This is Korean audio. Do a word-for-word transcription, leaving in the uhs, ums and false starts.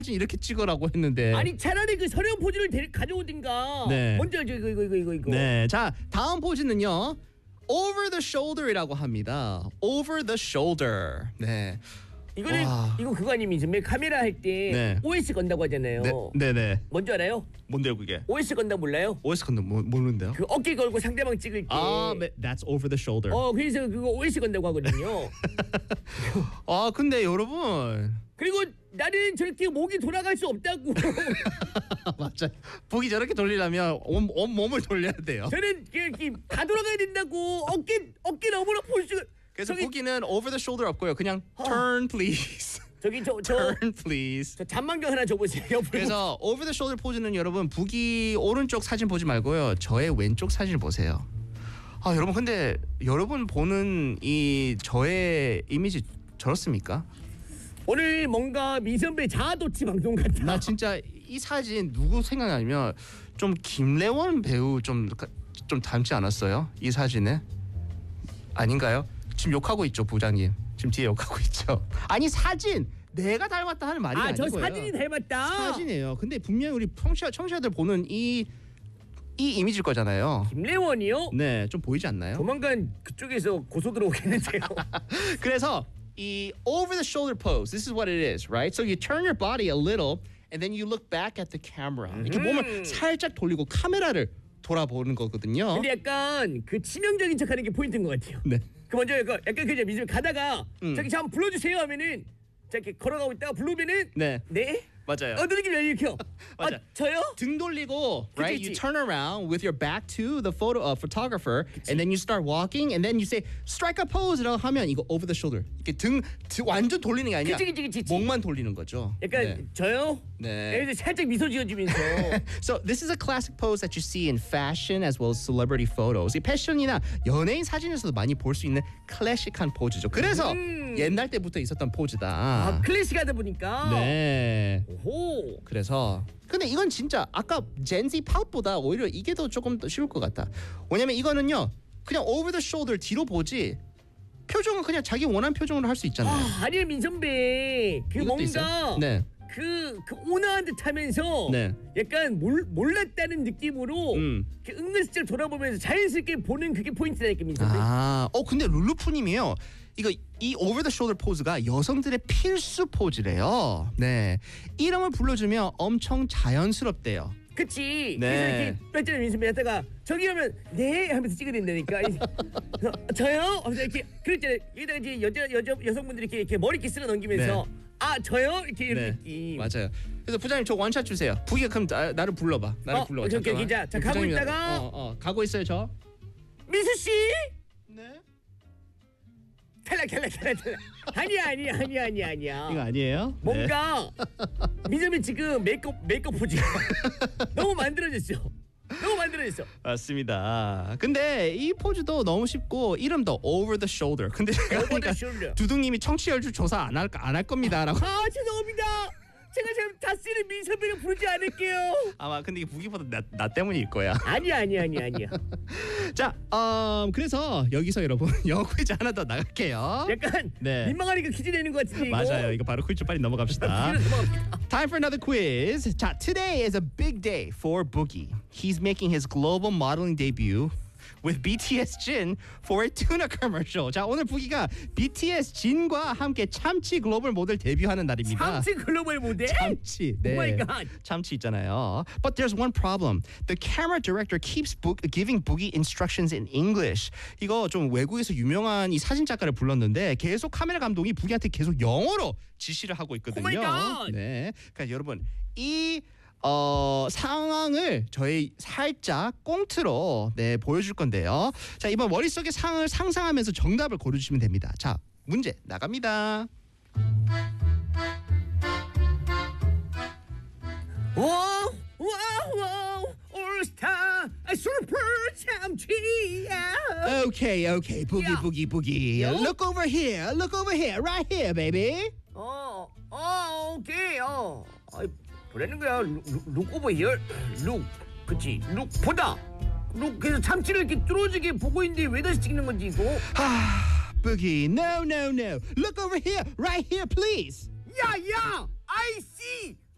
이렇게 찍으라고 했는데. 아니 차라리 그 서령 포즈를 데, 가져오든가. 네. 먼저 이거 이거 이거 이거 이거. 네, 자 다음 포즈는요. Over the shoulder이라고 합니다. Over the shoulder. 네. 이거는 와. 이거 그거 아니면 이제 카메라 할 때 네. 오에스 건다고 하잖아요. 네, 네, 네. 뭔지 알아요? 뭔데요 그게? 오에스 건다 몰라요? 오에스 컨도 모, 모르는데요? 그 어깨 걸고 상대방 찍을 때. 아, that's over the shoulder. 어 그래서 그거 오에스 건다고 하거든요. 아, 근데 여러분. 그리고 나는 저렇게 목이 돌아갈 수 없다고. 맞아. 목이 저렇게 돌리려면 온, 온 몸을 돌려야 돼요. 저는 이렇게 다 돌아가야 된다고. 어깨 어깨 너무나 포즈가. 그래서 저기, 보기는 over the shoulder 없고요. 그냥 turn please. 저기 저 저 turn please. 저 잔망경 하나 줘보세요. 그래서 over the shoulder 포즈는 여러분 북이 오른쪽 사진 보지 말고요. 저의 왼쪽 사진을 보세요. 아 여러분 근데 여러분 보는 이 저의 이미지 저렇습니까? 오늘 뭔가 미선배 자아도취 방송 같다. 나 진짜 이 사진 누구 생각나냐면 좀 김래원 배우 좀 좀 닮지 않았어요? 이 사진에? 아닌가요? 지금 욕하고 있죠 부장님. 지금 뒤에 욕하고 있죠. 아니 사진 내가 닮았다 하는 말이 아, 아니고요. 저 사진이 닮았다. 사진이에요. 근데 분명히 우리 청취자 청취자들 보는 이 이 이미지일 거잖아요. 김래원이요? 네, 좀 보이지 않나요? 조만간 그쪽에서 고소 들어오겠는데요. 그래서 이 over the shoulder pose, this is what it is, right? So you turn your body a little, and then you look back at the camera. 이렇게 몸을 살짝 돌리고 카메라를 돌아보는 거거든요. 근데 약간 그 치명적인 척하는 게 포인트인 것 같아요. 네. 그 먼저 약간 약간 그냥 미좀 가다가 음. 저기 잠깐 불러주세요 하면은 자 이렇게 걸어가고 있다가 부르면은 네. 네? 맞아요. 어떤 느낌이 이렇게요? 아 맞아. 저요? 등 돌리고, right? 그치, You 그치. turn around with your back to the photo uh, photographer, and then you start walking, and then you say strike a pose라고 하면 이거 over the shoulder. 이렇게 등, 등 완전 돌리는 게 아니라 그치, 그치, 그치, 그치. 목만 돌리는 거죠. 약간 네. 저요? 네. 그래서 살짝 미소 지어주면서 So this is a classic pose that you see in fashion as well as celebrity photos. 이 패션이나 연예인 사진에서도 많이 볼 수 있는 클래식한 포즈죠. 그래서 음. 옛날 때부터 있었던 포즈다. 아 클래식하다 보니까 네. 오호 그래서 근데 이건 진짜 아까 젠지 팝보다 오히려 이게 더 조금 더 쉬울 것 같다. 왜냐면 이거는요 그냥 over the shoulder 뒤로 보지 표정은 그냥 자기 원하는 표정으로 할 수 있잖아요. 아, 아니야 민선배 그 이것도 뭔가 있어요? 네. 그, 그 온화한 듯하면서 네. 약간 몰, 몰랐다는 느낌으로 음. 이렇게 은근슬쩍 돌아보면서 자연스럽게 보는 그게 포인트라니까 민선배. 아, 어 근데 룰루프님이요. 이거 이 over the shoulder 포즈가 여성들의 필수 포즈래요. 네, 이름을 불러주면 엄청 자연스럽대요. 그치. 네. 그래서 이렇게 뺐잖아 민선배 하다가 저기 하면 네 하면서 찍어야 된다니까. 그래서 저요? 하면서 이렇게 그랬잖아요. 여기다가 이제 여자 여자 여성분들이 이렇게, 이렇게 머리 이렇게 쓸어 넘기면서 네. 아 저요? 이렇게 이런 네, 느낌. 맞아요. 그래서 부장님 저 원샷 주세요. 부기가 그럼 나, 나를 불러봐. 나를 어, 불러. 오케이, 오케이, 잠깐만. 자, 자, 가고 부장님, 있다가. 어, 어, 가고 있어요 저. 미수 씨? 네. 탈락 탈락 탈락 탈락. 아니야 아니야 아니야 아니야 아니야. 이거 아니에요? 뭔가 민섭이 지금 메이크업 메이크업 포즈가 너무 만들어졌어. 너무 만들어졌어. 맞습니다. 근데 이 포즈도 너무 쉽고 이름도 over the shoulder. 근데 제가 Over the 그러니까 shoulder. 두둥님이 청취율 조사 안 할 안 할 겁니다라고. 아 죄송합니다. 제가 지금 다시는 민섭이를 부르지 않을게요. 아마 근데 이게 부기보다 나, 나 때문일 거야. 아니야 아니야 아니야 아니야. 자, 음, 그래서 여기서 여러분 영어 퀴즈 하나 더 나갈게요. 약간 네. 민망하니까 퀴즈 내는 것 같은데 이거. 맞아요. 이거 바로 퀴즈 빨리 넘어갑시다. 퀴즈 넘어갑시다. Time for another quiz. 자, today is a big day for Boogie. He's making his global modeling debut with BTS Jin for a tuna commercial. 자, 오늘 부기가 비티에스 진과 함께 참치 글로벌 모델 데뷔하는 날입니다. 참치 글로벌 모델? 참치. 네. Oh my God. 참치 있잖아요. But there's one problem. The camera director keeps book, giving Boogie instructions in English. 이거 좀 외국에서 유명한 이 사진 작가를 불렀는데 계속 카메라 감독이 부기한테 계속 영어로 지시를 하고 있거든요. Oh my God. 네. 그러니까 여러분 이 어, 상황을 저희 살짝 꽁트로 네, 보여줄 건데요. 자, 이번 머릿속의 상황을 상상하면서 정답을 고르주시면 됩니다. 자, 문제 나갑니다. 와우 와우 와우 올스타 슈퍼 참치야. Okay, okay, boogie, Yeah. boogie, boogie. Yeah. Look over here, look over here, right here, baby. 어, 어, 오케이, 어. 아이, 뭐라는 거야? 룩 오버 히어, 룩, 그치? 룩 보다. 룩 그래서 참치를 이렇게 뚫어지게 보고 있는데 왜 다시 찍는 건지 이거? Ah, boogie, no, no, no. Look over here, right here, please. 야, 야, I see.